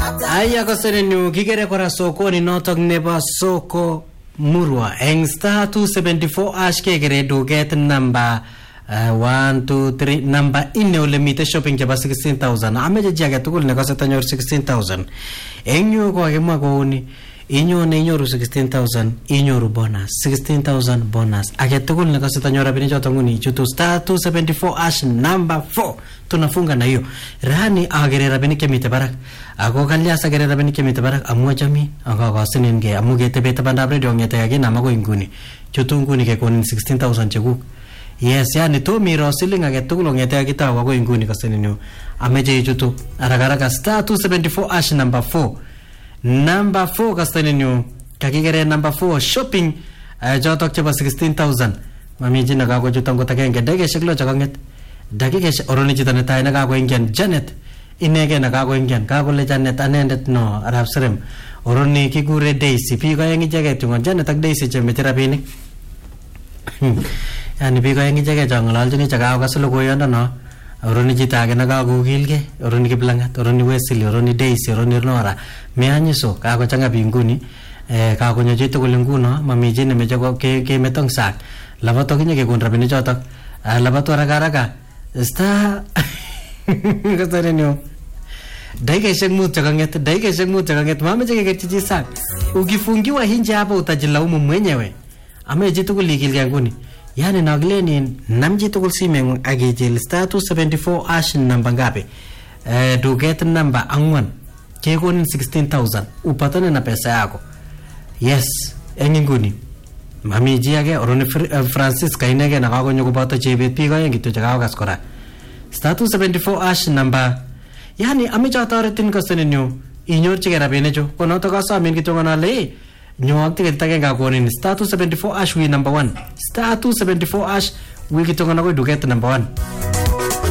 Aya kosenenyu kikere kora sokoni notok nebo soko Murwa eng star 274 ash kekere duket number 1 2 3 number ine ole mite shopping cheba 16,000 ameje ji age tugul ne kase tanyor 16,000 eng yu ko kakimwa kouni inyone inyoru 16,000 inyoru bonus 16,000 bonus age tugul ne kase tanyor rabini choto nguni chutu star 274 ash number 4 tunafunga na hiyo rani agere rabini kemite barak ako kalyasa agere rabini kemite barak amwa chami akakasinin ge amu getebete bandab radio ngete yake na mago inguni chutu nguni ke konin 16,000 cheguk. Yes, yani to miro siling age tugul ngete yake tawa ako inguni kaseninu ameje chutu aragaraka star 274 ash number 4 number 4 kaseninu kakigere number 4 shopping jotok cheba 16,000 mamiji na kako chutu ngotagenge dege sheklo chakanget dakika oroni chito netai nekako ingian Janet inege nekako ingian kakole Janet anendet no arab serem oroni kikure Daisy biko yang icheket ngon Janet ak Daisy chemeche rabinik yani biko yang icheket changalaljini chakao kasolo koyondo no oroni chito age nekako kilge oroni Kiplangat oroni Wesley oroni Daisy oroni Nora meanyiso kako changa binguni kako nyo chito kule nguno mamiji nemeche kemetong sak labato kinye kekon rabinik chotok labato haraka Star kasarenyo dakika mut chakanget mama cheke kechichi sak ukifungiwa hinje hapa utajilaumu mwenyewe ameje tukul ikilya nguni yani nagleni namji tukul simengu agijil star 274 ash namba ngapi duket namba angwan kekonin 16,000 upatane na pesa yako. Yes enginguni mami ji age oroni Francis kainege nakako nyukupata chebet piko yengi tu chakao kaskora star 274 ash number yani amicha taretin kasenenyo inyor chike rabinecho kono to kasamin kitongana le nyoak tiket tage ngakonin star 274 ash wi number 1 star 274 ash wi kitongana ko duket number 1